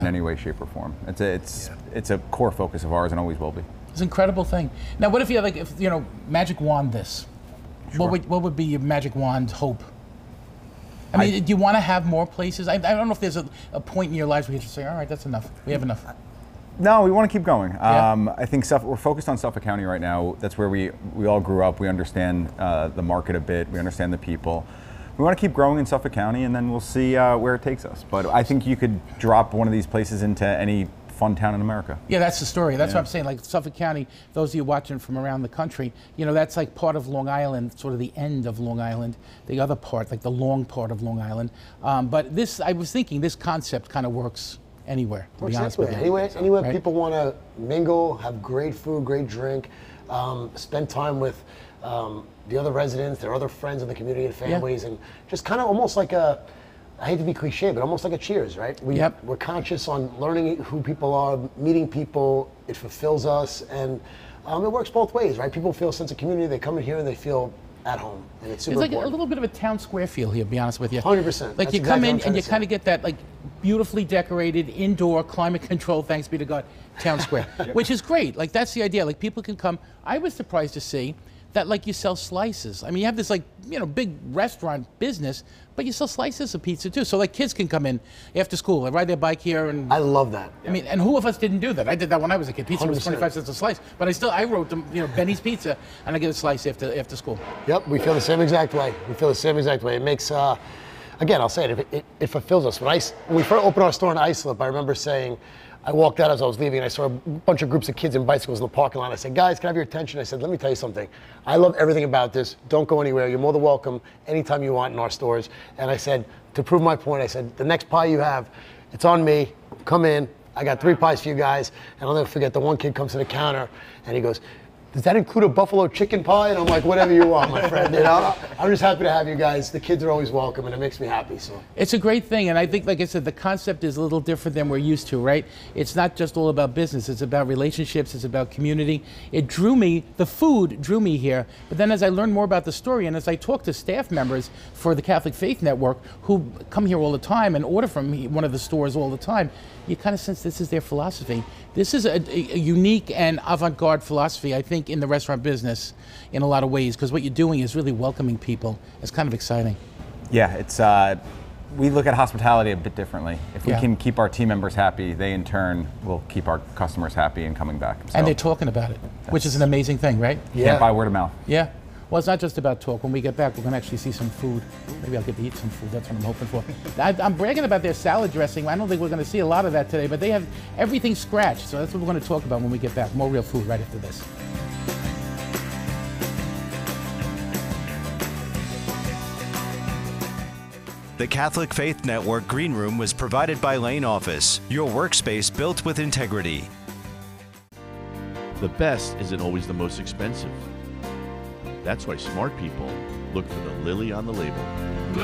in any way, shape, or form. It's a core focus of ours and always will be. It's an incredible thing. Now, what if you had, magic wand this? Sure. What would be your magic wand hope? I mean, do you want to have more places? I don't know if there's a point in your lives where you just say, all right, that's enough. We have enough. No, we want to keep going. Yeah. I think we're focused on Suffolk County right now. That's where we all grew up. We understand the market a bit. We understand the people. We want to keep growing in Suffolk County, and then we'll see where it takes us. But I think you could drop one of these places into any fun town in America. Yeah, that's the story. That's what I'm saying. Like Suffolk County, those of you watching from around the country, that's like part of Long Island, sort of the end of Long Island, the other part, like the long part of Long Island. But I was thinking this concept kind of works anywhere, to be honest with you. Anywhere Right? people want to mingle, have great food, great drink, spend time with the other residents, their other friends in the community and families, and just kind of almost like I hate to be cliche, but almost like a Cheers, right? We're conscious on learning who people are, meeting people. It fulfills us, and it works both ways, right? People feel a sense of community. They come in here and they feel at home, and it's super It's like important. a little bit of a town square feel here, to be honest with you. 100%. Like you come in and you kind of get that beautifully decorated, indoor, climate controlled, thanks be to God, town square, which is great. Like that's the idea. Like people can come. I was surprised to see that you sell slices. I mean, you have this big restaurant business, but you sell slices of pizza too. So kids can come in after school, they ride their bike here, and I love that. I mean, and who of us didn't do that? I did that when I was a kid. Pizza was 100%. 25 cents a slice, but I wrote them, Benny's Pizza, and I get a slice after school. Yep, we feel the same exact way. It makes, again, I'll say it, it fulfills us. When we first opened our store in Islip, I remember saying, I walked out as I was leaving and I saw a bunch of groups of kids in bicycles in the parking lot. I said, guys, can I have your attention? I said, let me tell you something. I love everything about this. Don't go anywhere. You're more than welcome anytime you want in our stores. And I said, to prove my point, I said, the next pie you have, it's on me. Come in. I got 3 pies for you guys. And I'll never forget, the one kid comes to the counter and he goes, does that include a buffalo chicken pie? And I'm like, whatever you want, my friend. I'm just happy to have you guys. The kids are always welcome, and it makes me happy. So it's a great thing, and I think, like I said, the concept is a little different than we're used to, right? It's not just all about business. It's about relationships. It's about community. It drew me. The food drew me here. But then, as I learned more about the story, and as I talked to staff members for the Catholic Faith Network who come here all the time and order from one of the stores all the time, you kind of sense this is their philosophy. This is a unique and avant-garde philosophy, I think, in the restaurant business in a lot of ways, because what you're doing is really welcoming people. It's kind of exciting. Yeah, it's we look at hospitality a bit differently. If we can keep our team members happy, they in turn will keep our customers happy and coming back. So and they're talking about it, which is an amazing thing, right? You can't buy word of mouth. Yeah. Well, it's not just about talk. When we get back, we're going to actually see some food. Maybe I'll get to eat some food. That's what I'm hoping for. I'm bragging about their salad dressing. I don't think we're going to see a lot of that today, but they have everything scratched. So that's what we're going to talk about when we get back. More real food right after this. The Catholic Faith Network Green Room was provided by Lane Office, your workspace built with integrity. The best isn't always the most expensive. That's why smart people look for the lily on the label.